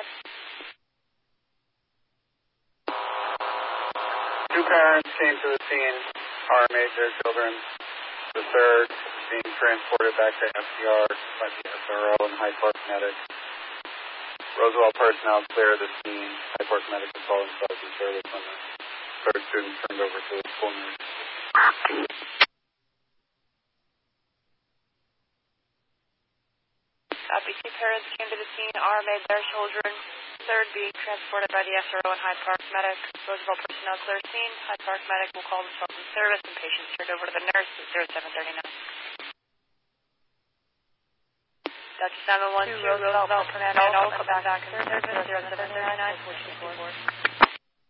ahead. Two parents came to the scene, RMA'd their children. The third being transported back to FDR by the SRO and Hyde Park Medic. Roosevelt personnel cleared the scene. Hyde Park Medic was called themselves in service when the third student turned over to the school nurse. Copy. Two parents came to the scene, RMA'd their children. Third being transported by the SRO and Hyde Park Medic. Roosevelt personnel clear scene. Hyde Park Medic will call themselves in service and patients turned over to the nurse at 0739. Dr. 712, Roosevelt personnel, come back to service 0739.